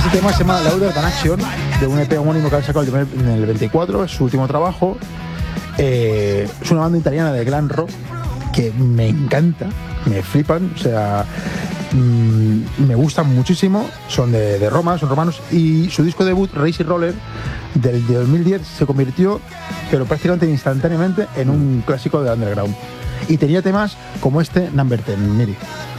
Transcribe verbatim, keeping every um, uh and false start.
Este tema se llama Louder Than Action, de un E P homónimo que han sacado en el veinticuatro, es su último trabajo. Eh, es una banda italiana de glam rock que me encanta, me flipan, o sea, mmm, me gustan muchísimo, son de, de Roma, son romanos, y su disco debut, Racy Roller, del de dos mil diez, se convirtió, pero prácticamente instantáneamente, en un clásico de underground. Y tenía temas como este, Number ten, Miri.